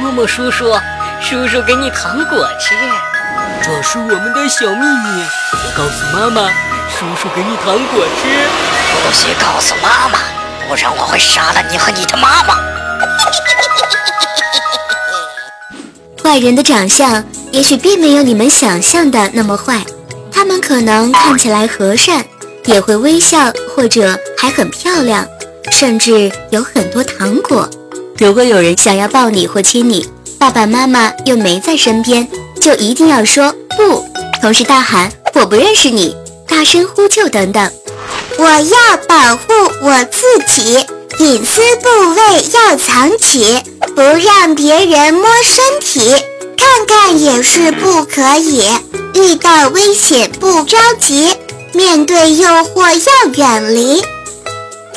摸摸叔叔，叔叔给你糖果吃。 这是我们的小秘密，别告诉妈妈，叔叔给你糖果吃。 不许告诉妈妈，不然我会杀了你和你的妈妈。 坏人的长相也许并没有你们想象的那么坏，他们可能看起来和善，也会微笑，或者还很漂亮，甚至有很多糖果。如果有人想要抱你或亲你，爸爸妈妈又没在身边，就一定要说不，同时大喊我不认识你，大声呼救等等。 我要保护我自己，隐私部位要藏起，不让别人摸身体，看看也是不可以。遇到危险不着急，面对诱惑要远离。